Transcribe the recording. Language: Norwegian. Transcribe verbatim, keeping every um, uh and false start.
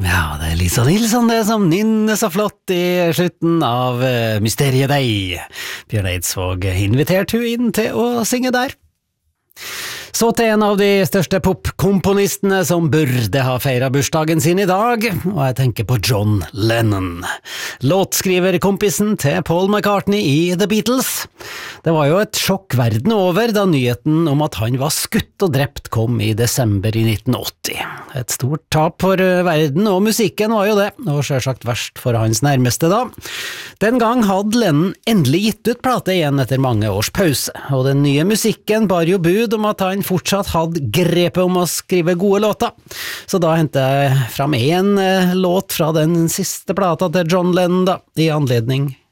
Ja, det er Lisa Nilsson det som nynner så flott i slutten av uh, Mysteriet deg. Bjørn Eidsvåg inviterte hun inn til å synge der. Så til en av de største popkomponistene som burde ha feiret bursdagen sin i dag, og jeg tenker på John Lennon. Låtskriverkompisen til Paul McCartney i The Beatles. Det var jo et sjokk verden over da nyheten om at han var skutt og drept kom i desember i nitten åtti. Et stort tap for verden, og musikken var jo det, og selvsagt verst for hans nærmeste da. Den gang hadde Lennon endelig gitt ut plate igjen etter mange års pause, og den nye musikken bar jo bud om at han fortsatt hadde grepet om å skrive gode låter. Så da hentet jeg fram en eh, låt fra den siste plata til John Lennon da, i anledning